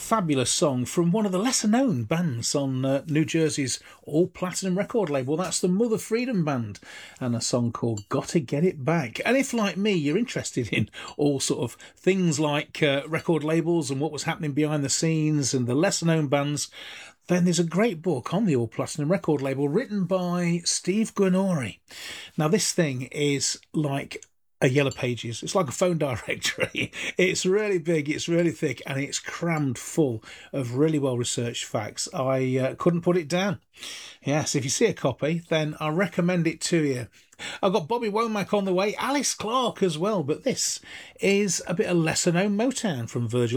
fabulous song from one of the lesser-known bands on New Jersey's all-platinum record label. That's the Mother Freedom Band, and a song called Gotta Get It Back. And if, like me, you're interested in all sort of things like record labels and what was happening behind the scenes and the lesser-known bands, then there's a great book on the All Platinum record label written by Steve Guinori. Now, this thing is like a Yellow Pages. It's like a phone directory. It's really big, it's really thick, and it's crammed full of really well-researched facts. I couldn't put it down. Yes, if you see a copy, then I recommend it to you. I've got Bobby Womack on the way, Alice Clark as well, but this is a bit of lesser-known Motown from Virgil